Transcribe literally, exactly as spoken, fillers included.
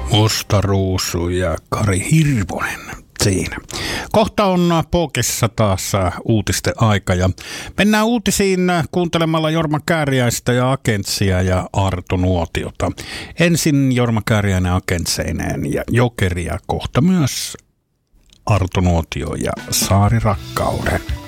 Musta Ruusu ja Kari Hirvonen siinä. Kohta on Pookessa taas uutisten aika ja mennään uutisiin kuuntelemalla Jorma Kääriäistä ja Agentsia ja Arto Nuotiota. Ensin Jorma Kääriäinen Agentseineen ja Jokeria, kohta myös Arto Nuotio ja Saari Rakkauden.